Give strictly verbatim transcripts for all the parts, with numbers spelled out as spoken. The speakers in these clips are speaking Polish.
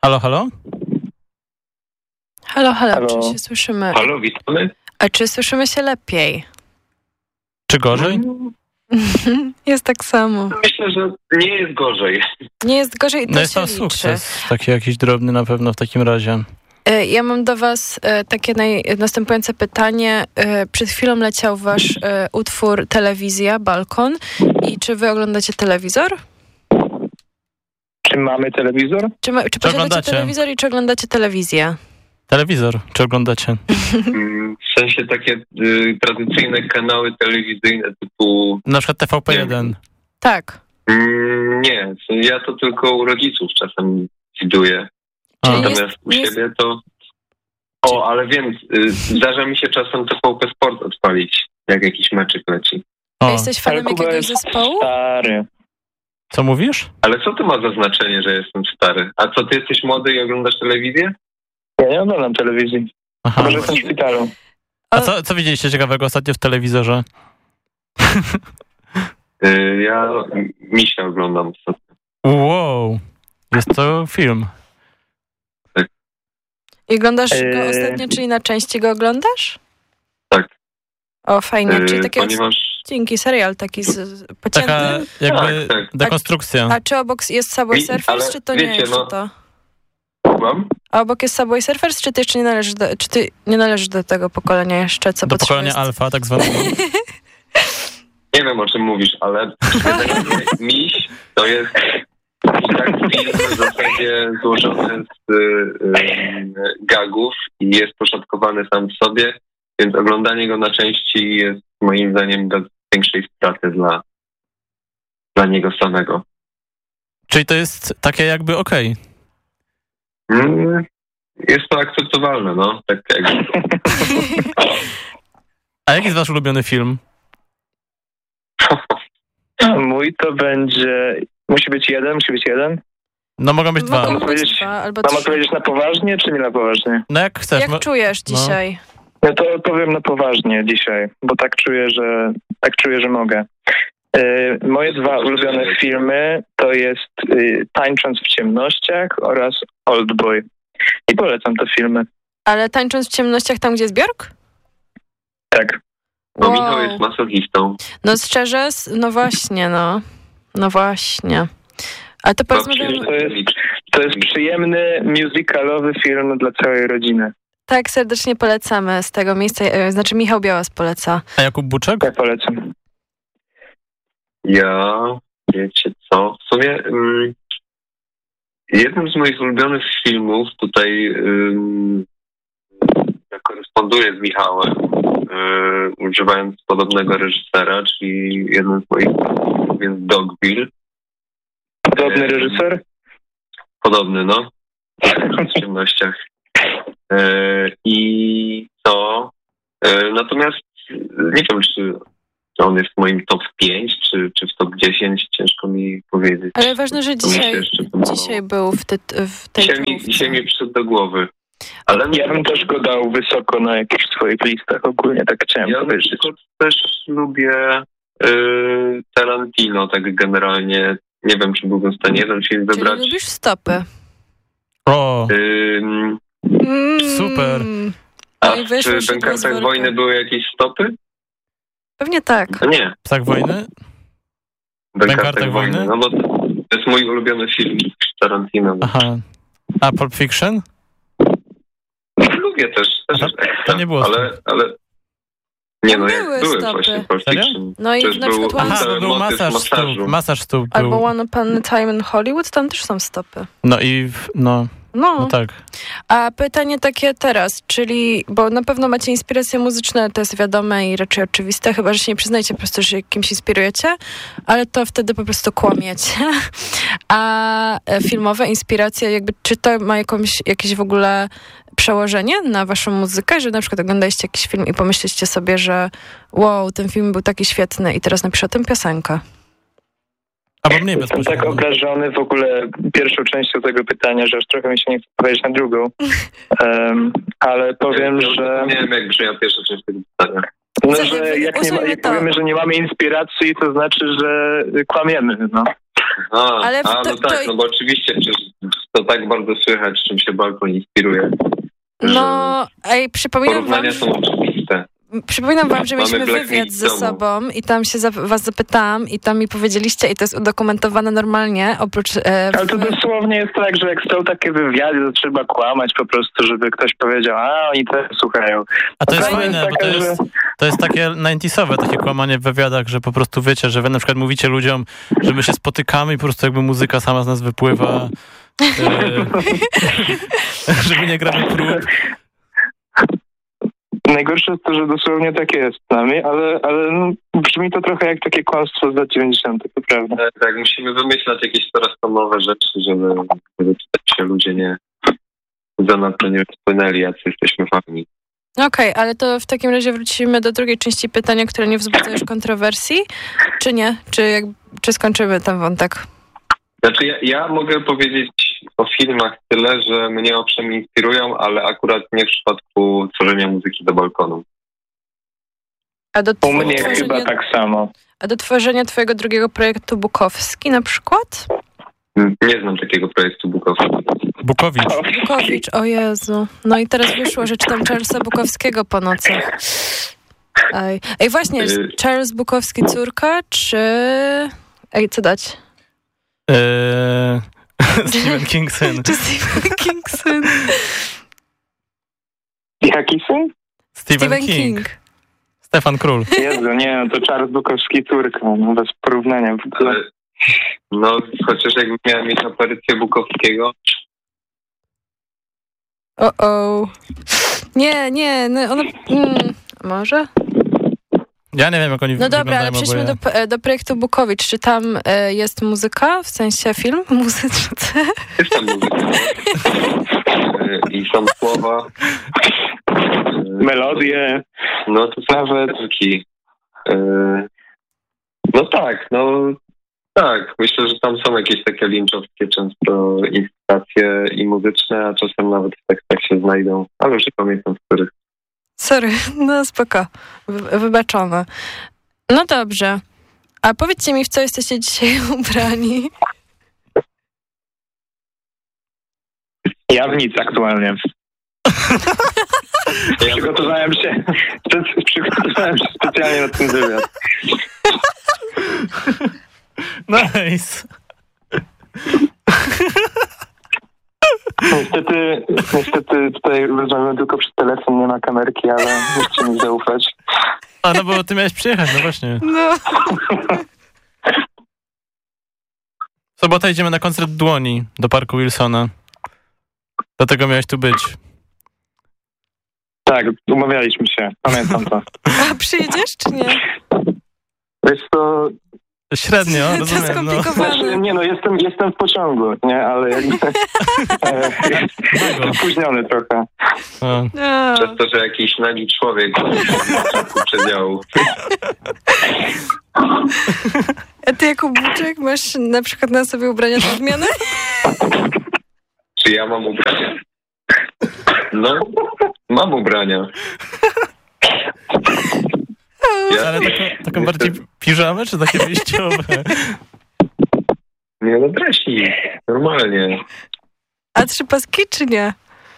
Halo, halo? Halo, halo, Halo. czy się słyszymy? Halo, witamy. A czy słyszymy się lepiej? Czy gorzej? Jest tak samo. Myślę, że nie jest gorzej. Nie jest gorzej, to No jest się to liczy. sukces. Taki jakiś drobny na pewno w takim razie. E, Ja mam do was e, takie naj, następujące pytanie. E, Przed chwilą leciał wasz e, utwór Telewizja, Balkon. I czy wy oglądacie telewizor? Czy mamy telewizor? Czy, ma, czy posiadacie oglądacie? telewizor i czy oglądacie telewizję? Telewizor, czy oglądacie? Mm, W sensie takie y, tradycyjne kanały telewizyjne typu... Na przykład T V P jeden. Tak. Mm, nie, ja to tylko u rodziców czasem widuję. A. Czyli Natomiast jest- u jest- siebie to... O, ale wiem, y, zdarza mi się czasem T V P Sport odpalić, jak jakiś meczyk leci. A O, jesteś fanem jakiegoś zespołu? stary. co mówisz? Ale co to ma za znaczenie, że jestem stary? A co, ty jesteś młody i oglądasz telewizję? Ja nie oglądam telewizji. Aha. Może jestem w szpitalu. A co, co widzieliście ciekawego ostatnio w telewizorze? Y, ja misia oglądam ostatnio. Wow, jest to film. I oglądasz go Eee. ostatnio, czyli na części go oglądasz? Tak. O, fajnie. Y, Czyli taki ponieważ... odcinki, serial taki z, z, pocięty. Taka jakby Tak, tak. dekonstrukcja. A czy obok jest Subway I- Surfers, ale czy to nie wiecie, jeszcze no- to? Mam? A obok jest Subway Surfers, czy ty jeszcze nie należysz do, czy ty nie należysz do tego pokolenia jeszcze, co Do potrzebuje pokolenia jest- alfa, tak zwanego. Nie wiem, o czym mówisz, ale generalnie miś to jest i tak film w zasadzie złożony z y, y, gagów i jest poszatkowany sam w sobie, więc oglądanie go na części jest moim zdaniem do większej straty dla, dla niego samego. Czyli to jest takie jakby okej. Mm, jest to akceptowalne, no. Tak jakby. A jaki jest wasz ulubiony film? Mój to będzie... Musi być jeden, musi być jeden. No mogą być dwa. Mogą być powiedzieć- dwa albo Mam trzy. odpowiedzieć na poważnie, czy nie na poważnie? No jak chcesz. Jak mo- czujesz no. dzisiaj? No to odpowiem na poważnie dzisiaj, bo tak czuję, że tak czuję, że mogę. Yy, moje dwa ulubione filmy to jest yy, Tańcząc w ciemnościach oraz Oldboy. I polecam te filmy. Ale tańcząc w ciemnościach tam, gdzie jest Björk? Tak. No Wow. Michał jest masochistą. No szczerze, s- no właśnie, no. No właśnie. A to porozmawiamy... To jest, to jest przyjemny, musicalowy film dla całej rodziny. Tak, serdecznie polecamy z tego miejsca, e, znaczy Michał Białas poleca. A Jakub Buczek? Ja polecam. Ja, wiecie co, w sumie mm, jednym z moich ulubionych filmów tutaj ym, ja koresponduję z Michałem, y, używając podobnego reżysera, czyli jeden z moich filmów jest Dogville. Podobny Ym, reżyser? Podobny, no. W ciemnościach. Y, I co? Y, natomiast nie wiem, czy Czy on jest w moim top pięć, czy, czy w top dziesięć, ciężko mi powiedzieć. Ale ważne, że To mi się dzisiaj, jeszcze podobało. dzisiaj był w, ty, w tej Dzisiaj mi, czołówce. dzisiaj mi przyszedł do głowy. Ale Ja bym też go dał wysoko na jakichś swoich listach ogólnie, tak chciałem ja na powiedzieć. przykład też lubię y, Tarantino, tak generalnie. Nie wiem, czy byłbym w stanie jeden film Czyli wybrać. lubisz stopy. O, Ym, Mm. Super. a No i wyszło w szybko z Bękartach worka. wojny były jakieś stopy? Pewnie tak. No nie. Ptak wojny? W Bękartach Bękartach wojny. wojny? No bo to, to jest mój ulubiony film Tarantino. Aha. A Pulp Fiction? Lubię też. też Aha, to nie było ale, ale nie no, Tam jak były były stopy. właśnie Pulp Serio? Fiction. No i Też na był- przykład Aha, One, bo był motyw masaż masażu. stóp. Masaż stóp albo był. One Upon a Time in Hollywood, tam też są stopy. No i w, no, No. no tak. A pytanie takie teraz, czyli, bo na pewno macie inspiracje muzyczne, to jest wiadome i raczej oczywiste, chyba że się nie przyznajcie po prostu, że się kimś inspirujecie, ale to wtedy po prostu kłamiecie. A e, filmowe inspiracje, jakby, czy to ma jakąś, jakieś w ogóle przełożenie na waszą muzykę, że na przykład oglądaliście jakiś film i pomyślicie sobie, że wow, ten film był taki świetny i teraz napiszę o tym piosenkę. Albo mniej Jestem tak bezpośrednio. obrażony w ogóle pierwszą częścią tego pytania, że aż trochę mi się nie chce powiedzieć na drugą. Um, ale powiem, że... Nie wiem, jak brzmiała pierwsza część tego pytania. No, Co- że jak, nie ma, usłymy jak to. powiemy, że nie mamy inspiracji, to znaczy, że kłamiemy, no. A, Ale a to- no tak, to- no bo oczywiście przecież to tak bardzo słychać, czym się balkon inspiruje. No, ej, przypominam wam, porównania są oczywiste. Przypominam wam, że Mamy mieliśmy Black wywiad Meat ze w domu. sobą i tam się za, was zapytałam i tam mi powiedzieliście, i to jest udokumentowane normalnie, oprócz... E, w... Ale to dosłownie jest tak, że jak są takie wywiady, to trzeba kłamać po prostu, żeby ktoś powiedział, a oni też słuchają. A to jest Fajne fajne, bo to taka, jest, że- to jest takie dziewięćdziesiąte takie kłamanie w wywiadach, że po prostu wiecie, że wy na przykład mówicie ludziom, że my się spotykamy i po prostu jakby muzyka sama z nas wypływa, e, żeby nie gramy prób. Najgorsze jest to, że dosłownie tak jest z nami, ale, ale no, brzmi to trochę jak takie kłamstwo z lat dziewięćdziesiątych, to prawda. Tak, tak, musimy wymyślać jakieś coraz to nowe rzeczy, żeby, żeby tutaj się ludzie nie zanadto nie rozpłynęli, jacy jesteśmy fani. Okej, ale to w takim razie wrócimy do drugiej części pytania, które nie wzbudza już kontrowersji, czy nie? Czy, jak, czy skończymy ten wątek? Znaczy ja, ja mogę powiedzieć o filmach tyle, że mnie owszem inspirują, ale akurat nie w przypadku tworzenia muzyki do balkonu. A do, U mnie tworzenia, chyba tak samo. a do tworzenia twojego drugiego projektu Bukowski na przykład? Nie znam takiego projektu Bukowskiego. Bukowicz. Bukowicz, o Jezu. No i teraz wyszło, że czytam Charlesa Bukowskiego po nocach. Ej, Ej właśnie, Charles Bukowski córka, czy... Ej, co dać? Eee, Stephen King syn. Czy Stephen King syn? Jaki syn? Stephen, Stephen King. King. Stefan Król. Jezu, nie, to Charles Bukowski córka, no bez porównania w ogóle. Ale, no, chociaż jakbym miał mieć aparycję Bukowskiego, O, o. Nie, nie, no ona... Mm, może? Ja nie wiem, jak oni No dobra, ale wyglądają przejdźmy do, oboje. do projektu Bukowicz. Czy tam e, jest muzyka, w sensie film muzyczny? jest tam muzyka. E, I są słowa. E, Melodie. No to są Nawet. piosenki. E, No tak, no tak. Myślę, że tam są jakieś takie linczowskie często inspiracje i muzyczne, a czasem nawet w tekstach się znajdą, ale już nie pamiętam z których. Sorry, no spoko. Wy, wybaczone. No dobrze. A powiedzcie mi, w co jesteście dzisiaj ubrani? Ja w nic aktualnie. Przygotowałem się, przygotowałem się specjalnie na ten wywiad. Nice. Niestety, niestety tutaj rozmawiamy tylko przez telefon, nie ma kamerki, ale musicie mi zaufać. A no bo ty miałeś przyjechać, no właśnie. No. W sobotę idziemy na koncert Dłoni do Parku Wilsona. Dlatego miałeś tu być. Tak, umawialiśmy się, pamiętam to. A przyjedziesz, czy nie? Wiesz to... Średnio, To rozumiem. No. skomplikowane. Nie no, jestem, jestem w pociągu, nie, ale jakby... e, jest opóźniony trochę. No. No. Przez to, że jakiś nagi człowiek w przedziału. A ty jako Buczek masz na przykład na sobie ubrania do zmiany? Czy ja mam ubrania? No, mam ubrania. Ja, Ale taką, taką bardziej piżamę, czy takie wyjściowe? Nie, no dresik, normalnie. A trzy paski, czy nie?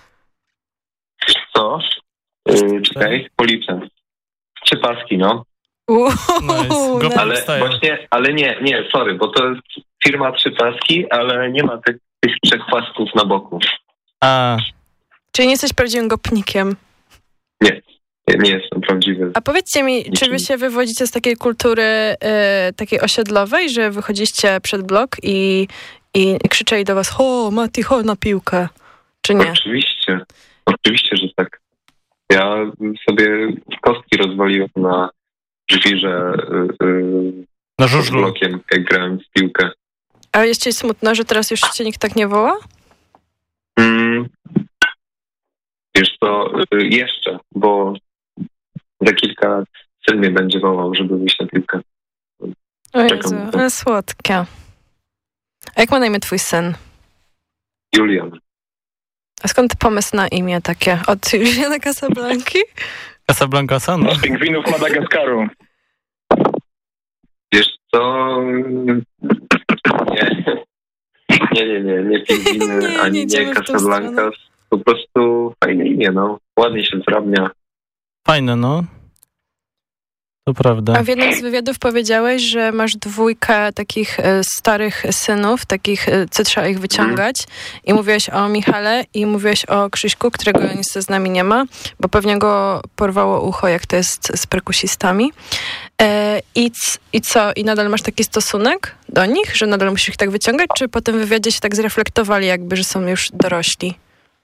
Co? Yy, czekaj, policzę. Trzy paski, no. Uuu, Nice. Go- no. Ale Wstaję. właśnie, ale nie, nie, sorry, bo to jest firma Trzy Paski, ale nie ma tych, tych trzech pasków na boku. A, Czyli nie jesteś prawdziwym gopnikiem. Nie, nie, nie jestem prawdziwy. A powiedzcie mi, czy wy się wywodzicie z takiej kultury y, takiej osiedlowej, że wychodziście przed blok i, i krzyczeli do was: ho, Mati, ho na piłkę, czy nie? Oczywiście, oczywiście, że tak. Ja sobie kostki rozwaliłem na żwirze yy, na z żużlu. blokiem, jak grałem w piłkę. A jest ci smutno, że teraz już cię nikt tak nie woła? Mm. Wiesz co, yy, jeszcze, bo za kilka lat syn mnie będzie wołał, żeby wyjść na piłkę. O Jezu, Czekam. ale słodkie. A jak ma na imię twój syn? Julian. A skąd pomysł na imię takie? Od Juliana Casablanki? Casablanca, no. Pingwinów Madagaskaru. Wiesz co, nie. Nie, nie, nie, nie Pingwiny, Nie, nie ani nie idziemy w tą Casablancas. Po prostu fajne imię, no. Ładnie się zrabnia. Fajne, no. To prawda. A w jednym z wywiadów powiedziałeś, że masz dwójkę takich e, starych synów, takich, e, co trzeba ich wyciągać. I mówiłeś o Michale i mówiłeś o Krzyśku, którego niestety z nami nie ma, bo pewnie go porwało ucho, jak to jest z perkusistami. E, i, c, I co? I nadal masz taki stosunek do nich, że nadal musisz ich tak wyciągać? Czy po tym wywiadzie się tak zreflektowali, jakby, że są już dorośli?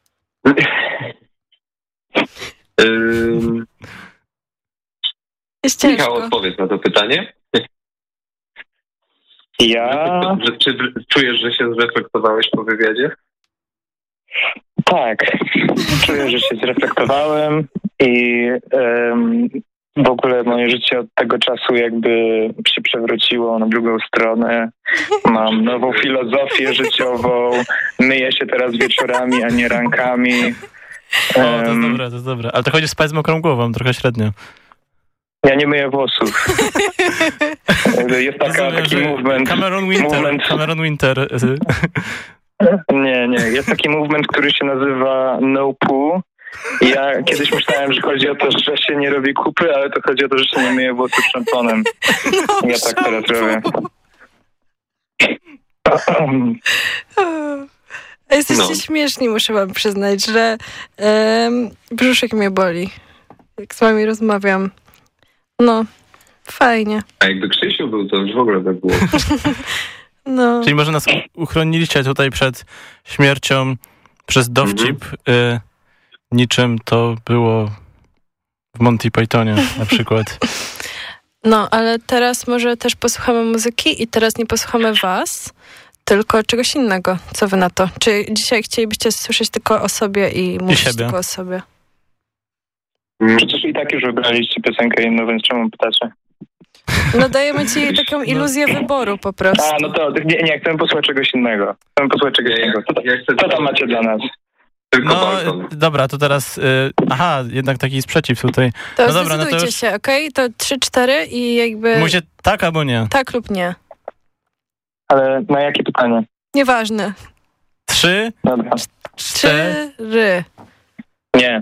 Ym... Jest Michał, ciężko. odpowiedz na to pytanie. Ja... Że, czy czujesz, że się zreflektowałeś po wywiadzie? Tak. Czuję, że się zreflektowałem i um, w ogóle moje życie od tego czasu jakby się przewróciło na drugą stronę. Mam nową filozofię życiową. Myję się teraz wieczorami, a nie rankami. O, to jest dobre, to jest dobre. Ale to chodzi spać z mokrą głową, trochę średnio. Ja nie myję włosów. Jest taka, Rozumiem, taki że movement. Cameron Winter. movement. Cameron Winter. Nie, nie. Jest taki movement, który się nazywa no poo. I ja kiedyś myślałem, że chodzi o to, że się nie robi kupy, ale to chodzi o to, że się nie myje włosów szamponem. No, Ja tak teraz robię. Jesteście No. śmieszni, muszę wam przyznać, że um, brzuszek mnie boli, jak z wami rozmawiam. No, fajnie. A jakby Krzysiu był, to już w ogóle by było. No. Czyli może nas u- uchroniliście tutaj przed śmiercią przez dowcip, y, niczym to było w Monty Pythonie na przykład. No, ale teraz może też posłuchamy muzyki i teraz nie posłuchamy was, tylko czegoś innego. Co wy na to? Czy dzisiaj chcielibyście słyszeć tylko o sobie i mówić siebie. tylko o sobie? Przecież i tak już wybraliście piosenkę inną, więc czemu pytacie? No dajemy ci taką iluzję wyboru po prostu. A, no to nie, nie chcę posłuchać czegoś innego. Chcę posłuchać czegoś innego. Co, Ja chcę- co tam macie dla nas? Tylko No, balkon. y, dobra, to teraz... Y, aha, jednak taki sprzeciw tutaj. To no dobra, no to zdecydujcie już się, okej? To trzy, cztery i jakby mówicie tak albo nie. tak lub nie. Ale na jakie pytanie? Nieważne. Trzy, Dobra. cztery... Cztery. Nie.